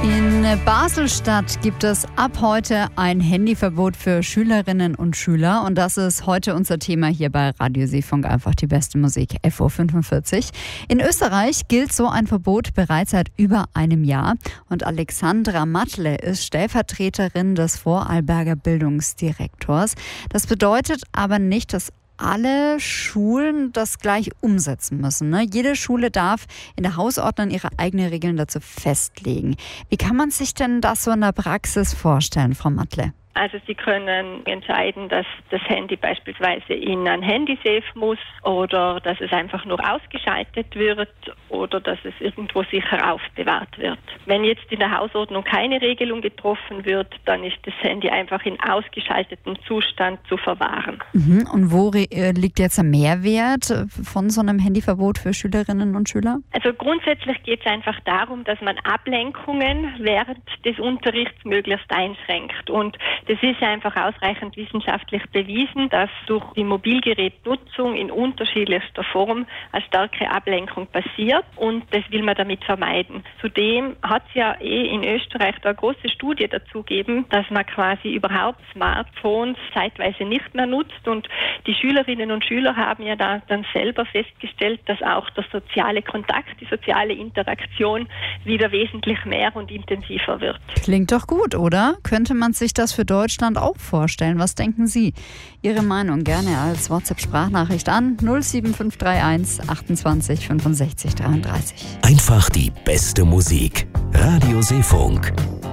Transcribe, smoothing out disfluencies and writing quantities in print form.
In Basel-Stadt gibt es ab heute ein Handyverbot für Schülerinnen und Schüler. Und das ist heute unser Thema hier bei Radio Seefunk, einfach die beste Musik, 11.45 Uhr. In Österreich gilt so ein Verbot bereits seit über einem Jahr. Und Alexandra Matle ist Stellvertreterin des Vorarlberger Bildungsdirektors. Das bedeutet aber nicht, dass alle Schulen das gleich umsetzen müssen. Ne? Jede Schule darf in der Hausordnung ihre eigenen Regeln dazu festlegen. Wie kann man sich denn das so in der Praxis vorstellen, Frau Matle? Also Sie können entscheiden, dass das Handy beispielsweise in ein Handysafe muss oder dass es einfach nur ausgeschaltet wird oder dass es irgendwo sicher aufbewahrt wird. Wenn jetzt in der Hausordnung keine Regelung getroffen wird, dann ist das Handy einfach in ausgeschaltetem Zustand zu verwahren. Und wo liegt jetzt der Mehrwert von so einem Handyverbot für Schülerinnen und Schüler? Also grundsätzlich geht es einfach darum, dass man Ablenkungen während des Unterrichts möglichst einschränkt. Und das ist einfach ausreichend wissenschaftlich bewiesen, dass durch die Mobilgerätnutzung in unterschiedlichster Form eine starke Ablenkung passiert und das will man damit vermeiden. Zudem hat es ja in Österreich da eine große Studie dazu gegeben, dass man quasi überhaupt Smartphones zeitweise nicht mehr nutzt und die Schülerinnen und Schüler haben ja da dann selber festgestellt, dass auch der soziale Kontakt, die soziale Interaktion wieder wesentlich mehr und intensiver wird. Klingt doch gut, oder? Könnte man sich das für Deutschland auch vorstellen? Was denken Sie? Ihre Meinung gerne als WhatsApp-Sprachnachricht an 07531 28 65 33. Einfach die beste Musik. Radio Seefunk.